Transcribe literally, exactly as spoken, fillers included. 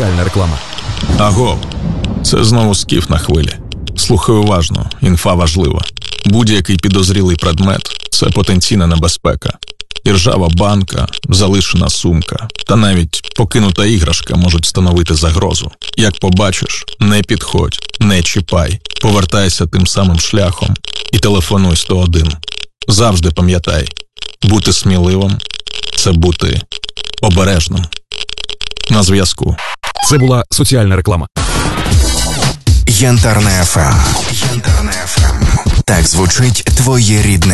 Соціальна реклама. Аго, це знову Скіф на хвилі. Слухай уважно, інфа важлива. Будь-який підозрілий предмет – це потенційна небезпека. Іржава банка, залишена сумка та навіть покинута іграшка можуть становити загрозу. Як побачиш, не підходь, не чіпай, повертайся тим самим шляхом і телефонуй сто один. Завжди пам'ятай, бути сміливим – це бути обережним. На зв'язку. Це була соціальна реклама. Янтарне еф ем. Янтарне еф ем. Так звучить твоє рідне